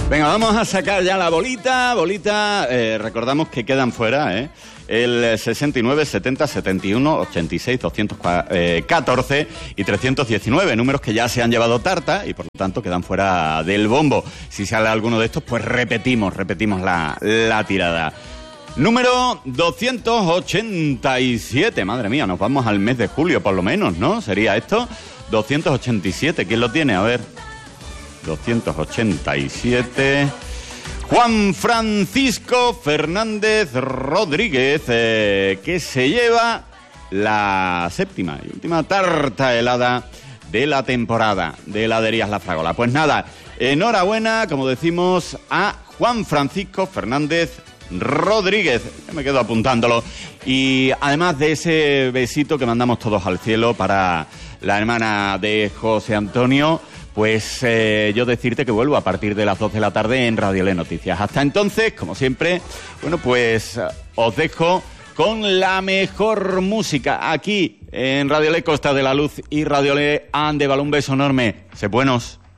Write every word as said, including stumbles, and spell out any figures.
Venga, vamos a sacar ya la bolita. Bolita, eh, recordamos que quedan fuera, ¿eh? El sesenta y nueve, setenta, setenta y uno, ochenta y seis, doscientos catorce y trescientos diecinueve, números que ya se han llevado tarta y por lo tanto quedan fuera del bombo. Si sale alguno de estos, pues repetimos, repetimos la, la tirada. Número doscientos ochenta y siete, madre mía, nos vamos al mes de julio por lo menos, ¿no? Sería esto, doscientos ochenta y siete, ¿quién lo tiene? A ver, doscientos ochenta y siete... Juan Francisco Fernández Rodríguez, eh, que se lleva la séptima y última tarta helada de la temporada de heladerías La Fragola. Pues nada, enhorabuena, como decimos, a Juan Francisco Fernández Rodríguez, que me quedo apuntándolo. Y además de ese besito que mandamos todos al cielo para la hermana de José Antonio, pues eh, yo decirte que vuelvo a partir de las dos de la tarde en Radio Le Noticias. Hasta entonces, como siempre, bueno, pues os dejo con la mejor música aquí en Radio Le Costa de la Luz y Radio Le Andeval. Un beso enorme. Sé buenos.